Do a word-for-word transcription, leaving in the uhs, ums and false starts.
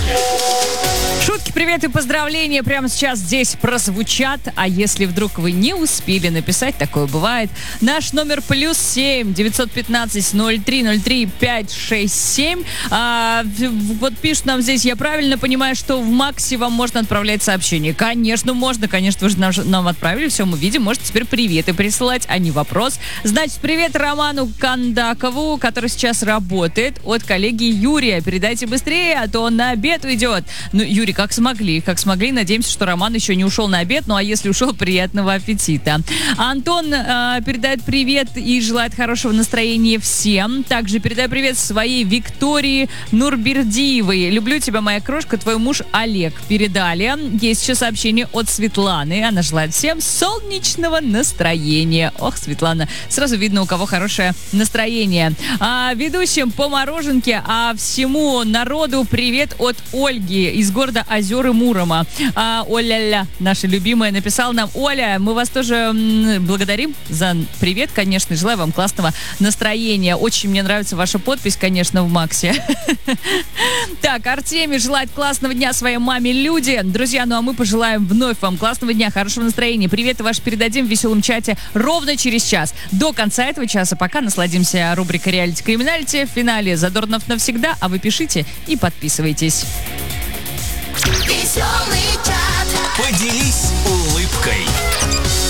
Шутки, привет и поздравления прямо сейчас здесь прозвучат. А если вдруг вы не успели написать, такое бывает, наш номер плюс семь девятьсот пятнадцать ноль три ноль три пять шесть семь. А, вот пишут нам здесь, я правильно понимаю, что в Максе вам можно отправлять сообщение? Конечно, можно, конечно, вы же нам, нам отправили, все мы видим, можете теперь приветы присылать, а не вопрос. Значит, привет Роману Кандакову, который сейчас работает, от коллеги Юрия. Передайте быстрее, а то он на обед уйдет. Ну, Юрий, как смогли, как смогли. Надеемся, что Роман еще не ушел на обед, ну а если ушел, приятного аппетита. Антон э, передает привет и желает хорошего настроения всем. Также передаю привет своей Виктории Нурбердиевой. Люблю тебя, моя крошка, твой муж Олег. Передали. Есть еще сообщение от Светланы. Она желает всем солнечного настроения. Ох, Светлана, сразу видно, у кого хорошее настроение. А, ведущим по мороженке, а всему народу привет от Ольги из города Озеры Мурома. А, Оля-ля, наша любимая, написала нам: Оля, мы вас тоже м, благодарим за привет, конечно, и желаю вам классного настроения. Очень мне нравится ваша подпись, конечно, в Максе. Так, Артемий желает классного дня своей маме Люде. Друзья, ну а мы пожелаем вновь вам классного дня, хорошего настроения. Привет ваши передадим в веселом чате ровно через час. До конца этого часа пока насладимся рубрикой «Реалити Криминалити». В финале «Задорнов навсегда», а вы пишите и подписывайтесь. Веселый чат. Поделись улыбкой.